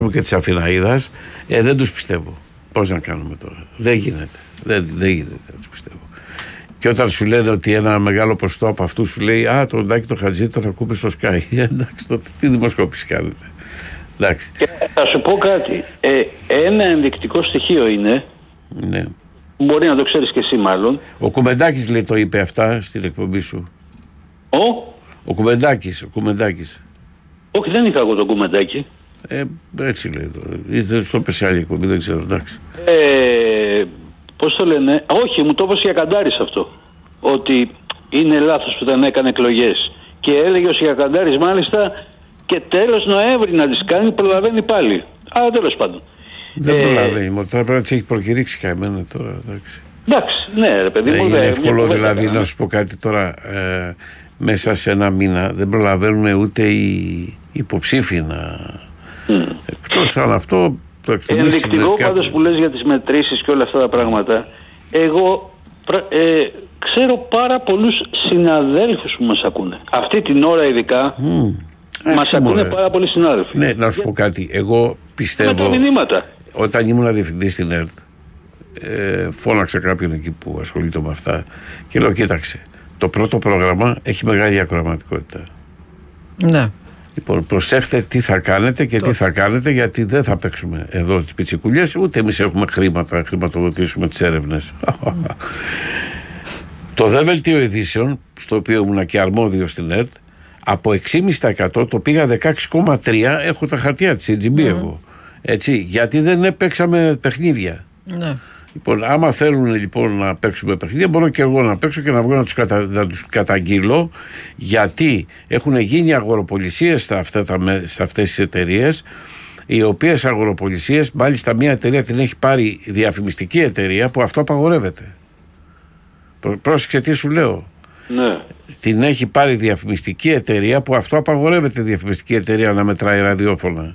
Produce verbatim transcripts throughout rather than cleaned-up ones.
και της Αθηναίδας, ε, δεν τους πιστεύω. Πώς να κάνουμε τώρα? Δεν γίνεται. Δεν, δεν γίνεται να τους πιστεύω. Και όταν σου λένε ότι ένα μεγάλο ποσοστό από αυτού σου λέει «Α, τον Τάκη το Χατζή τον ακούμε στο Sky». Εντάξει, τότε τι δημοσκόπηση κάνετε? Εντάξει. Και θα σου πω κάτι. Ε, ένα ενδεικτικό στοιχείο είναι, ναι. μπορεί να το ξέρεις και εσύ μάλλον. Ο Κουμεντάκης λέει το είπε αυτά στην εκπομπή σου. Ο, ο Κουμεντάκης, ο Κουμεντάκης. Όχι, δεν είχα εγώ τον Κουμεντάκη. Ε, έτσι λέει τώρα. Είτε στο πες άλλη εκπομπή, δεν ξέρω, εντάξει. Ε, πώς το λένε, όχι, μου το είπε ο Σιακαντάρης αυτό. Ότι είναι λάθος που δεν έκανε εκλογές. Και έλεγε ο Σιακαντάρης μάλιστα και τέλος Νοέμβρη να τις κάνει, προλαβαίνει πάλι. Αλλά τέλος πάντων. Δεν ε, προλαβαίνει, μόνο τώρα πρέπει να τις έχει προκηρύξει καημένα τώρα, εντάξει. Εντάξει, ναι, ρε παιδί μου. Δεν είναι εύκολο δηλαδή να να σου πω κάτι τώρα. Ε, μέσα σε ένα μήνα δεν προλαβαίνουν ούτε οι υποψήφοι να. Mm. Εκτός αν αυτό το εκτιμήσει. Ενδεικτικό κάποιο... πάντως που λες για τις μετρήσεις και όλα αυτά τα πράγματα. Εγώ ε, ξέρω πάρα πολλούς συναδέλφους που μας ακούνε. Αυτή την ώρα ειδικά mm. μας ακούνε πάρα πολλοί συνάδελφοι. Ναι, να σου πω κάτι. Εγώ πιστεύω. Με τα μηνύματα. Όταν ήμουν διευθυντής στην ΕΡΤ, ε, φώναξα κάποιον εκεί που ασχολείται με αυτά και λέω: κοίταξε, το πρώτο πρόγραμμα έχει μεγάλη ακροαματικότητα. Ναι. Λοιπόν, προσέχτε τι θα κάνετε και Τότε. τι θα κάνετε, γιατί δεν θα παίξουμε εδώ τις πιτσικουλιές, ούτε εμείς έχουμε χρήματα να χρηματοδοτήσουμε τις έρευνες. Mm. Το δελτίο ειδήσεων, στο οποίο ήμουν και αρμόδιο στην ΕΡΤ, από έξι κόμμα πέντε τοις εκατό το πήγα δεκαέξι κόμμα τρία τοις εκατό. Έχω τα χαρτιά της τζι μπι mm. εγώ. Έτσι, γιατί δεν έπαιξαμε παιχνίδια. Ναι. Λοιπόν, άμα θέλουν λοιπόν να παίξουμε παιχνίδια, μπορώ και εγώ να παίξω και να βγω να τους, κατα... να τους καταγγείλω, γιατί έχουν γίνει αγοροπολισίες σε αυτές τις εταιρείες, οι οποίες αγοροπολισίες, μάλιστα μια εταιρεία την έχει πάρει διαφημιστική εταιρεία, που αυτό απαγορεύεται. Πρόσεξε τι σου λέω. Ναι. Την έχει πάρει διαφημιστική εταιρεία, που αυτό απαγορεύεται, διαφημιστική εταιρεία να μετράει ραδιόφωνα.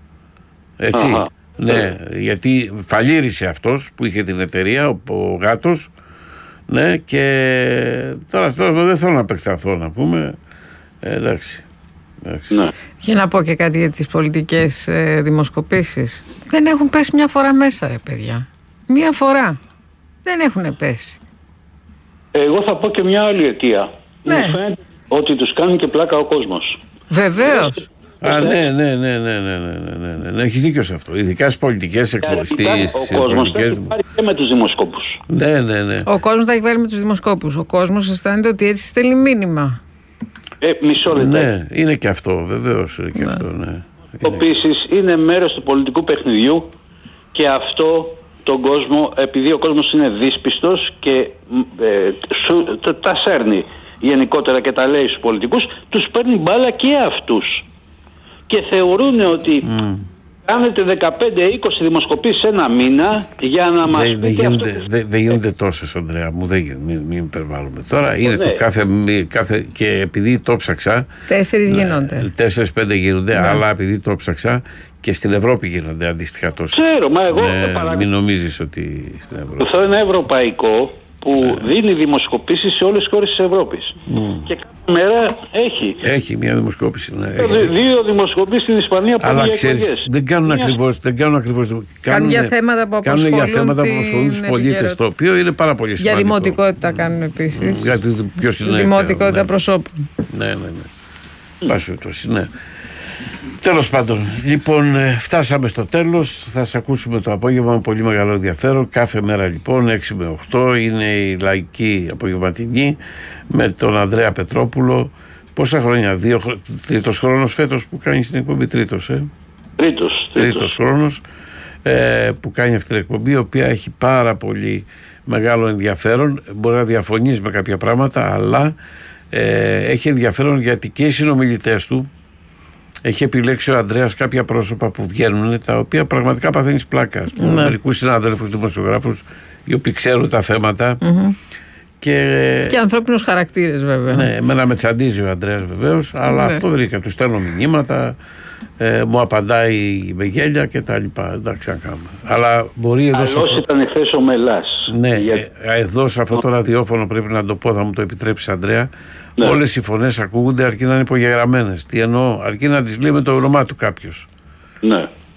Έτσι. Αχα. Ναι, γιατί φαλήρισε αυτός που είχε την εταιρεία, ο, ο γάτος. Ναι, και τώρα, τώρα δεν θέλω να επεκταθώ, να πούμε. Ε, εντάξει. εντάξει. Ναι. Και να πω και κάτι για τις πολιτικές ε, δημοσκοπήσεις. Δεν έχουν πέσει μια φορά μέσα, ρε παιδιά. Μια φορά. Δεν έχουν πέσει. Εγώ θα πω και μια άλλη αιτία. Ναι. Μου φαίνεται ότι τους κάνει και πλάκα ο κόσμος. Βεβαίως. Α, ναι, ναι, ναι, ναι, ναι, ναι, ναι, ναι, ναι. Έχεις δίκιο σε αυτό. Ειδικά στις πολιτικές εκπομπές. Ο κόσμος θα έχει πάρει και με τους δημοσκόπους. Ναι, ναι, ναι. Ο κόσμος θα έχει πάρει με τους δημοσκόπους. Ο κόσμος αισθάνεται ότι έτσι στέλνει μήνυμα. Ε, μισό λεπτό. Ναι, είναι και αυτό, βεβαίως. Είναι και ναι. αυτό, ναι. Επίσης είναι μέρος του πολιτικού παιχνιδιού και αυτό τον κόσμο, επειδή ο κόσμος είναι δύσπιστος και ε, σου, τα, τα σέρνει γενικότερα και τα λέει στους πολιτικούς, τους παίρνει μπάλα και αυτούς. Και θεωρούν ότι mm. κάνετε δεκαπέντε είκοσι δημοσκοπήσεις ένα μήνα για να μας πείτε δεν γίνονται, αυτό... δε, δε γίνονται τόσες, Ανδρέα μου, δεν γίνονται, μην, μην υπερβάλλουμε. Τώρα είναι ναι. το κάθε, κάθε, και επειδή το ψάξα, τέσσερις γίνονται. Τέσσερις πέντε γίνονται, ναι. αλλά επειδή το ψάξα και στην Ευρώπη γίνονται αντίστοιχα τόσες. Ξέρω, μα εγώ ναι, παρα... μην νομίζεις ότι στην Ευρώπη. Αυτό είναι ευρωπαϊκό που ναι. δίνει δημοσκοπήσεις σε όλες τις χώρες της Ευρώπης. Mm. Και κάθε μέρα έχει. Έχει μια δημοσκόπηση. Ναι, έχει. Δύο δημοσκοπήσεις στην Ισπανία που αλλά ξέρεις, δεν κάνουν ακριβώς. Δεν κάνουν ακριβώς. Κάνουν για θέματα που απασχολούν, για θέματα που απασχολούν τους πολίτες, το οποίο είναι πάρα πολύ σημαντικό. Για δημοτικότητα κάνουν επίσης. Για ποιος είναι. Δημοτικότητα προσώπων. Ναι, ναι, ναι. Πάση περιπτώσει, ναι. Τέλος πάντων, λοιπόν, φτάσαμε στο τέλος. Θα σας ακούσουμε το απόγευμα με πολύ μεγάλο ενδιαφέρον. Κάθε μέρα λοιπόν, έξι με οκτώ, είναι η λαϊκή απογευματινή με τον Ανδρέα Πετρόπουλο. Πόσα χρόνια, δύο, τρίτος χρόνος φέτος που κάνει την εκπομπή, τρίτος, ε? Τρίτος. Τρίτος, τρίτος χρόνος ε, που κάνει αυτή την εκπομπή, η οποία έχει πάρα πολύ μεγάλο ενδιαφέρον. Μπορεί να διαφωνείς με κάποια πράγματα, αλλά ε, έχει ενδιαφέρον γιατί και οι συνομιλητές του. Έχει επιλέξει ο Ανδρέας κάποια πρόσωπα που βγαίνουν, τα οποία πραγματικά παθαίνεις πλάκα. Ναι. Μερικούς συναδέλφους δημοσιογράφους, οι οποίοι ξέρουν τα θέματα. Mm-hmm. Και, και ανθρώπινους χαρακτήρες, βέβαια. Ναι, εμένα με τσαντίζει ο Ανδρέας βεβαίως, αλλά ναι. αυτό δεν είναι. Του στέλνω μηνύματα, ε, μου απαντάει με γέλια και τα λοιπά. Εντάξει, να κάνουμε. Αλλά μπορεί εδώ. Αλλιώς αυτό... ήταν εχθές ο Μελάς. Ναι, για... ε, εδώ σε αυτό το ραδιόφωνο πρέπει να το πω, θα μου το επιτρέψεις, Ανδρέα. Ναι. Όλες οι φωνές ακούγονται αρκεί να είναι υπογεγραμμένες. Τι εννοώ, αρκεί να τις λέει με το όνομά του κάποιος. Ναι.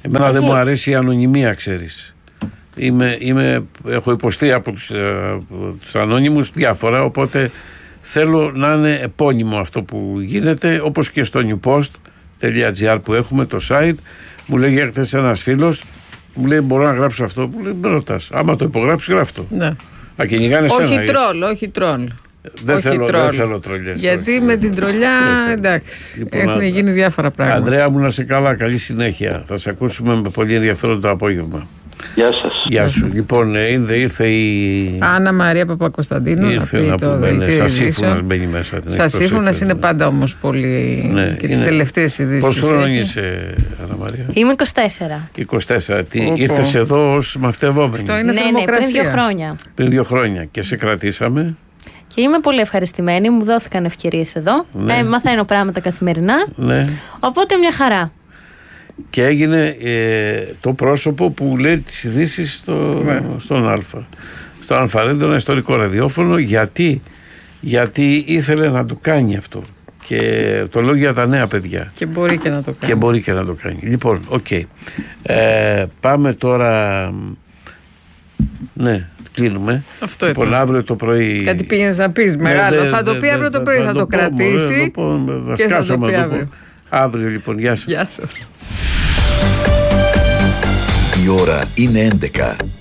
Εμένα δεν μου αρέσει η ανωνυμία, ξέρεις. Είμαι, είμαι, έχω υποστεί από τους, από τους ανώνυμους διάφορα, οπότε θέλω να είναι επώνυμο αυτό που γίνεται, όπως και στο newpost.gr που έχουμε το site. Μου λέει χθες ένας φίλος, μου λέει μπορώ να γράψω αυτό, μου λέει με ρωτάς, άμα το υπογράψεις γράφω το. Ναι. Να κυνηγάνε όχι σένα, τρόλ, όχι τρόλ. Δεν όχι θέλω, τρόλ. δεν θέλω τρολιές. Γιατί όχι, με όχι, την τρολιά, όχι, εντάξει, λοιπόν, έχουν α, γίνει διάφορα πράγματα. Ανδρέα μου, να σε καλά, καλή συνέχεια. Θα σε ακούσουμε με πολύ ενδιαφέρον το απόγευμα. Γεια σας. Γεια σου. Λοιπόν, ήρθε, ήρθε η Άννα Μαρία Παπακοσταντίνου ήρθε να πει να το πούμε, ναι, δελτίο Σασίφουνας μπαίνει μέσα. Σασίφουνας είναι πάντα όμως πολύ, ναι, και τις είναι. τελευταίες ειδήσεις. Πόσο χρόνο είσαι, Άννα Μαρία? Είμαι είκοσι τέσσερα. είκοσι τέσσερα. Τι, Πω, πω. ήρθες εδώ ως μαθητευόμενη? Αυτό είναι Ναι, ναι, θερμοκρασία. πριν δύο χρόνια. Πριν δύο χρόνια και σε κρατήσαμε. Και είμαι πολύ ευχαριστημένη, μου δόθηκαν ευκαιρίες εδώ. Ναι. Ε, μαθαίνω πράγματα καθημερινά. Ναι. Οπότε μια χαρά. Και έγινε ε, το πρόσωπο που λέει τις ειδήσεις στο, Ναι. στον Α. Στο Αλφαρέντο, ένα ιστορικό ραδιόφωνο. Γιατί, γιατί ήθελε να το κάνει αυτό. Και το λέω για τα νέα παιδιά. Και μπορεί και να το κάνει. Και μπορεί και να το κάνει. Λοιπόν, οκ. Okay. Ε, πάμε τώρα. Ναι, κλείνουμε. Αυτό λοιπόν, ήταν. αύριο το πρωί. Κάτι πήγαινες να πεις μεγάλο. Ναι, θα το ναι, πει ναι, αύριο το θα- πρωί, θα θα το το πω, μωρέ, κρατήσει. θα το πω, θα και θα σκάσω το να πει το πω. αύριο. Αύριο λοιπόν, γεια σας. Γεια σας. Η ώρα είναι έντεκα.